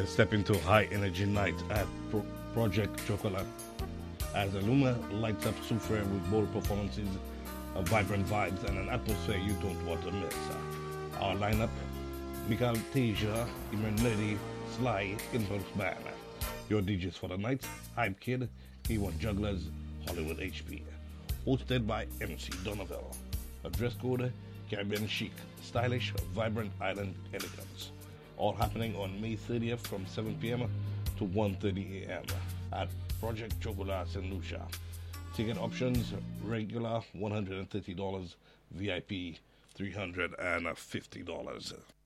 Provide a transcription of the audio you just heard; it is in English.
Step into high energy night at Project Chocolate as Illuma lights up Souffre with bold performances, vibrant vibes, and an atmosphere you don't want to miss. Our lineup: Michael Teja, Imran Lady, Sly, Impulse Band. Your DJs for the night: Hype Kid, E1 Jugglers, Hollywood HP. Hosted by MC Donovel. A dress code: Caribbean chic, stylish, vibrant island elegance. All happening on May 30th from 7 p.m. to 1:30 a.m. at Project Chocolate St. Lucia. Ticket options: regular $130, VIP $350.